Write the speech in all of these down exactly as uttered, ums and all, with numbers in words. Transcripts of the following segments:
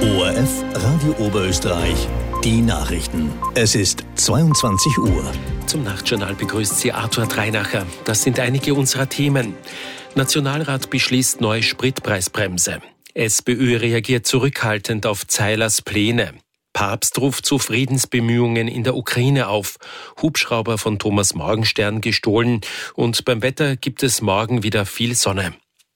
O R F Radio Oberösterreich, die Nachrichten. Es ist zweiundzwanzig Uhr. Zum Nachtjournal begrüßt Sie Arthur Dreinacher. Das sind einige unserer Themen. Nationalrat beschließt neue Spritpreisbremse. SPÖ reagiert zurückhaltend auf Zeilers Pläne. Papst ruft zu Friedensbemühungen in der Ukraine auf. Hubschrauber von Thomas Morgenstern gestohlen. Und beim Wetter gibt es morgen wieder viel Sonne.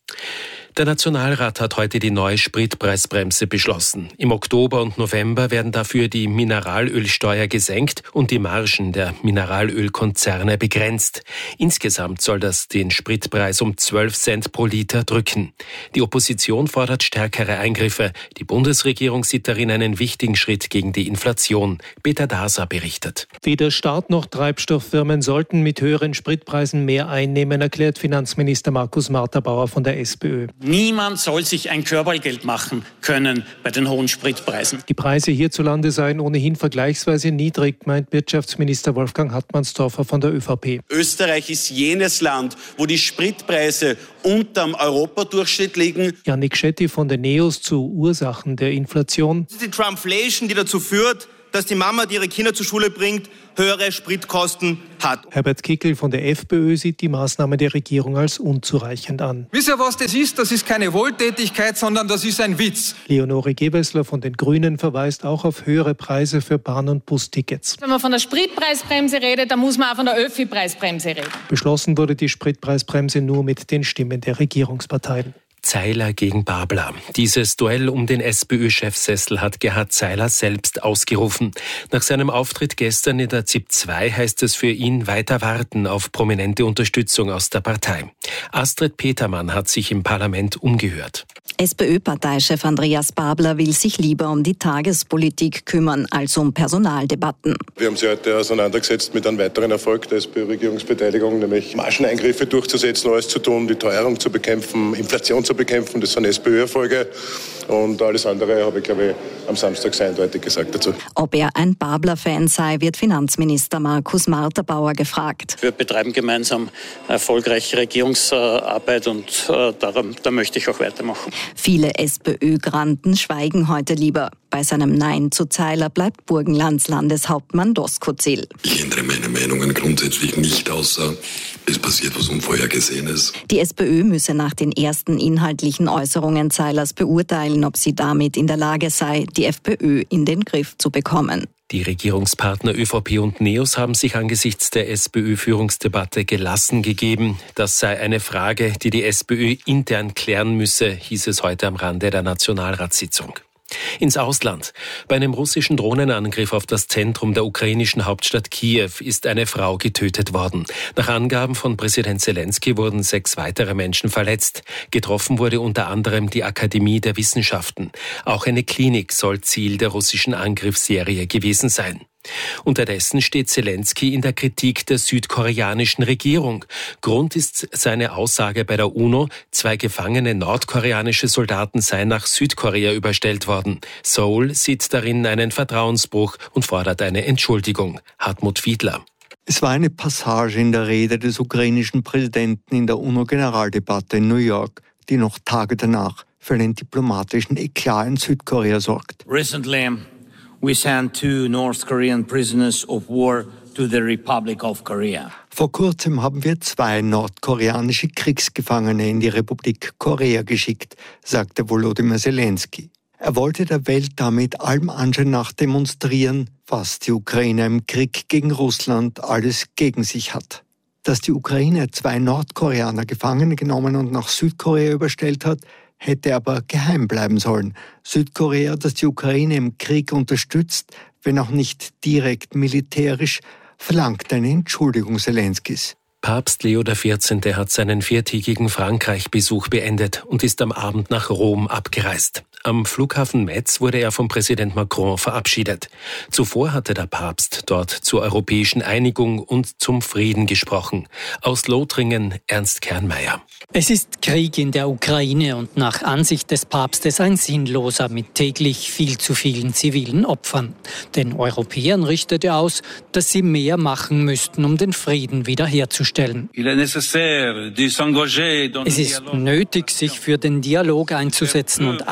Der Nationalrat hat heute die neue Spritpreisbremse beschlossen. Im Oktober und November werden dafür die Mineralölsteuer gesenkt und die Margen der Mineralölkonzerne begrenzt. Insgesamt soll das den Spritpreis um zwölf Cent pro Liter drücken. Die Opposition fordert stärkere Eingriffe. Die Bundesregierung sieht darin einen wichtigen Schritt gegen die Inflation. Peter Daser berichtet. Weder Staat noch Treibstofffirmen sollten mit höheren Spritpreisen mehr einnehmen, erklärt Finanzminister Markus Marterbauer von der SPÖ. Niemand soll sich ein Körpergeld machen können bei den hohen Spritpreisen. Die Preise hierzulande seien ohnehin vergleichsweise niedrig, meint Wirtschaftsminister Wolfgang Hartmannsdorfer von der ÖVP. Österreich ist jenes Land, wo die Spritpreise unterm Europadurchschnitt liegen. Yannick Schetti von den Neos zu Ursachen der Inflation. Das ist die Trumpflation, die dazu führt, dass die Mama, die ihre Kinder zur Schule bringt, höhere Spritkosten hat. Herbert Kickl von der FPÖ sieht die Maßnahme der Regierung als unzureichend an. Wisst ihr, was das ist? Das ist keine Wohltätigkeit, sondern das ist ein Witz. Leonore Gewessler von den Grünen verweist auch auf höhere Preise für Bahn- und Bustickets. Wenn man von der Spritpreisbremse redet, dann muss man auch von der Öffi-Preisbremse reden. Beschlossen wurde die Spritpreisbremse nur mit den Stimmen der Regierungsparteien. Zeiler gegen Babler. Dieses Duell um den SPÖ-Chefsessel hat Gerhard Zeiler selbst ausgerufen. Nach seinem Auftritt gestern in der Z I P zwei heißt es für ihn weiter warten auf prominente Unterstützung aus der Partei. Astrid Petermann hat sich im Parlament umgehört. SPÖ-Parteichef Andreas Babler will sich lieber um die Tagespolitik kümmern als um Personaldebatten. Wir haben sie heute auseinandergesetzt mit einem weiteren Erfolg der SPÖ-Regierungsbeteiligung, nämlich Margeneingriffe durchzusetzen, alles zu tun, die Teuerung zu bekämpfen, Inflation zu bekämpfen. Das sind SPÖ-Erfolge. Und alles andere habe ich, glaube ich, am Samstag sehr eindeutig gesagt dazu. Ob er ein Babler-Fan sei, wird Finanzminister Markus Marterbauer gefragt. Wir betreiben gemeinsam erfolgreiche Regierungsarbeit und äh, darum, da möchte ich auch weitermachen. Viele SPÖ-Granten schweigen heute lieber. Bei seinem Nein zu Zeiler bleibt Burgenlands Landeshauptmann Doskozil. Ich ändere meine Meinungen grundsätzlich nicht, außer es passiert was Unvorhergesehenes. Die SPÖ müsse nach den ersten inhaltlichen Äußerungen Zeilers beurteilen, ob sie damit in der Lage sei, die FPÖ in den Griff zu bekommen. Die Regierungspartner ÖVP und Neos haben sich angesichts der SPÖ-Führungsdebatte gelassen gegeben. Das sei eine Frage, die die SPÖ intern klären müsse, hieß es heute am Rande der Nationalratssitzung. Ins Ausland. Bei einem russischen Drohnenangriff auf das Zentrum der ukrainischen Hauptstadt Kiew ist eine Frau getötet worden. Nach Angaben von Präsident Zelensky wurden sechs weitere Menschen verletzt. Getroffen wurde unter anderem die Akademie der Wissenschaften. Auch eine Klinik soll Ziel der russischen Angriffsserie gewesen sein. Unterdessen steht Zelensky in der Kritik der südkoreanischen Regierung. Grund ist seine Aussage bei der UNO, zwei gefangene nordkoreanische Soldaten seien nach Südkorea überstellt worden. Seoul sieht darin einen Vertrauensbruch und fordert eine Entschuldigung. Hartmut Fiedler. Es war eine Passage in der Rede des ukrainischen Präsidenten in der UNO-Generaldebatte in New York, die noch Tage danach für einen diplomatischen Eklat in Südkorea sorgt. Recently, we sent two North Korean prisoners of war to the Republic of Korea. Vor kurzem haben wir zwei nordkoreanische Kriegsgefangene in die Republik Korea geschickt, sagte Volodymyr Zelensky. Er wollte der Welt damit allem Anschein nach demonstrieren, was die Ukraine im Krieg gegen Russland alles gegen sich hat. Dass die Ukraine zwei Nordkoreaner gefangen genommen und nach Südkorea überstellt hat, hätte aber geheim bleiben sollen. Südkorea, das die Ukraine im Krieg unterstützt, wenn auch nicht direkt militärisch, verlangt eine Entschuldigung Zelenskys. Papst Leo der vierzehnte hat seinen viertägigen Frankreich-Besuch beendet und ist am Abend nach Rom abgereist. Am Flughafen Metz wurde er vom Präsident Macron verabschiedet. Zuvor hatte der Papst dort zur europäischen Einigung und zum Frieden gesprochen. Aus Lothringen Ernst Kernmeier. Es ist Krieg in der Ukraine und nach Ansicht des Papstes ein sinnloser mit täglich viel zu vielen zivilen Opfern. Den Europäern richtet er aus, dass sie mehr machen müssten, um den Frieden wiederherzustellen. Es ist nötig, sich für den Dialog einzusetzen und eigene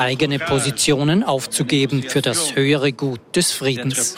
Positionen aufzugeben für das höhere Gut des Friedens.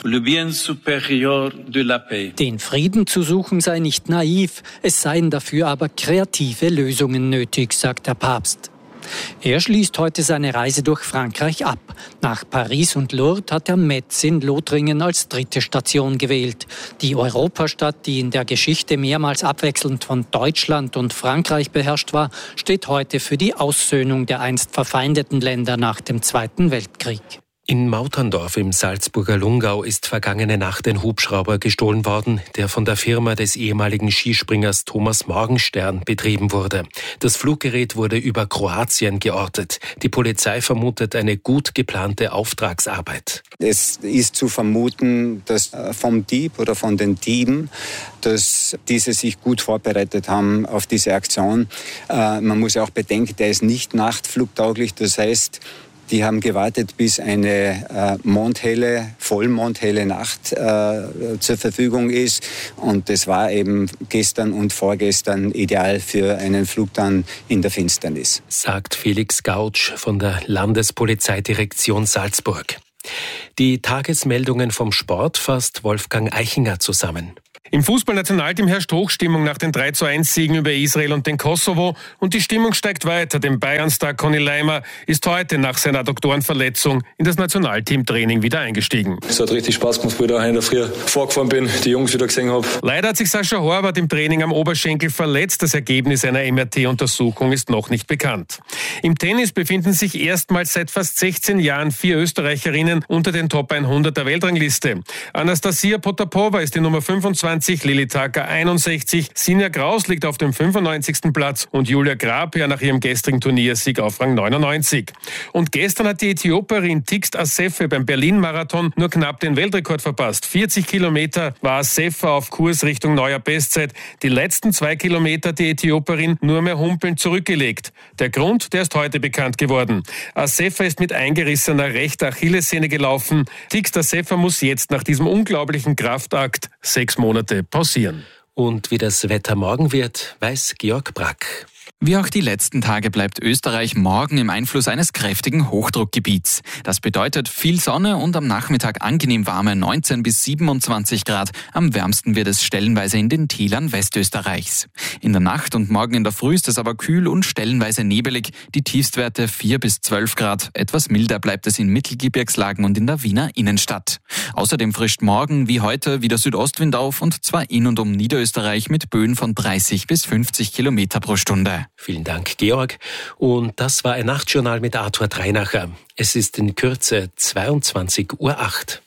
Den Frieden zu suchen sei nicht naiv, es seien dafür aber kreative Lösungen nötig, sagt der Papst. Er schließt heute seine Reise durch Frankreich ab. Nach Paris und Lourdes hat er Metz in Lothringen als dritte Station gewählt. Die Europastadt, die in der Geschichte mehrmals abwechselnd von Deutschland und Frankreich beherrscht war, steht heute für die Aussöhnung der einst verfeindeten Länder nach dem Zweiten Weltkrieg. In Mauterndorf im Salzburger Lungau ist vergangene Nacht ein Hubschrauber gestohlen worden, der von der Firma des ehemaligen Skispringers Thomas Morgenstern betrieben wurde. Das Fluggerät wurde über Kroatien geortet. Die Polizei vermutet eine gut geplante Auftragsarbeit. Es ist zu vermuten, dass vom Dieb oder von den Dieben, dass diese sich gut vorbereitet haben auf diese Aktion. Man muss auch bedenken, der ist nicht nachtflugtauglich, das heißt, die haben gewartet, bis eine äh, mondhelle, vollmondhelle Nacht äh, zur Verfügung ist. Und das war eben gestern und vorgestern ideal für einen Flug dann in der Finsternis. Sagt Felix Gautsch von der Landespolizeidirektion Salzburg. Die Tagesmeldungen vom Sport fasst Wolfgang Eichinger zusammen. Im Fußballnationalteam herrscht Hochstimmung nach den drei zu eins Siegen über Israel und den Kosovo und die Stimmung steigt weiter. Dem Bayern-Star Conny Leimer ist heute nach seiner Adduktorenverletzung in das Nationalteamtraining wieder eingestiegen. Es hat richtig Spaß gemacht, wo ich da in der Früh vorgefahren bin, die Jungs wieder gesehen habe. Leider hat sich Sascha Horvath im Training am Oberschenkel verletzt. Das Ergebnis einer M R T-Untersuchung ist noch nicht bekannt. Im Tennis befinden sich erstmals seit fast sechzehn Jahren vier Österreicherinnen unter den Top hundert der Weltrangliste. Anastasia Potapova ist die Nummer fünfundzwanzig, Lili Taka einundsechzig, Sinja Kraus liegt auf dem fünfundneunzigsten Platz und Julia Grabher nach ihrem gestrigen Turniersieg auf Rang neunundneunzig. Und gestern hat die Äthiopierin Tigst Assefe beim Berlin-Marathon nur knapp den Weltrekord verpasst. vierzig Kilometer war Assefe auf Kurs Richtung neuer Bestzeit. Die letzten zwei Kilometer die Äthiopierin nur mehr humpelnd zurückgelegt. Der Grund, der ist heute bekannt geworden. Assefe ist mit eingerissener rechter Achillessehne gelaufen. Tigst Assefe muss jetzt nach diesem unglaublichen Kraftakt sechs Monate pausieren. Und wie das Wetter morgen wird, weiß Georg Brack. Wie auch die letzten Tage bleibt Österreich morgen im Einfluss eines kräftigen Hochdruckgebiets. Das bedeutet viel Sonne und am Nachmittag angenehm warme neunzehn bis siebenundzwanzig Grad. Am wärmsten wird es stellenweise in den Tälern Westösterreichs. In der Nacht und morgen in der Früh ist es aber kühl und stellenweise nebelig. Die Tiefstwerte vier bis zwölf Grad. Etwas milder bleibt es in Mittelgebirgslagen und in der Wiener Innenstadt. Außerdem frischt morgen wie heute wieder Südostwind auf und zwar in und um Niederösterreich mit Böen von dreißig bis fünfzig Kilometer pro Stunde. Vielen Dank, Georg. Und das war ein Nachtjournal mit Arthur Dreinacher. Es ist in Kürze zweiundzwanzig Uhr acht.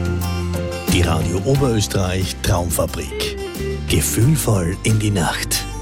Die Radio Oberösterreich Traumfabrik. Gefühlvoll in die Nacht.